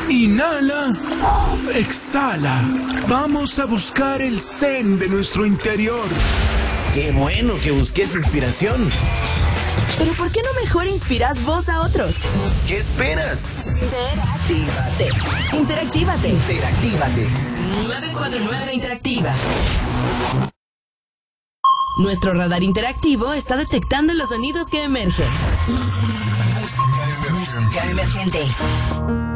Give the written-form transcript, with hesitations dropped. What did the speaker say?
Inhala. Exhala. Vamos a buscar el zen de nuestro interior. Qué bueno que busques inspiración. Pero ¿por qué no mejor inspiras vos a otros? ¿Qué esperas? Interactívate. 949 Interactiva. Nuestro radar interactivo está detectando los sonidos que emergen. Música emergente.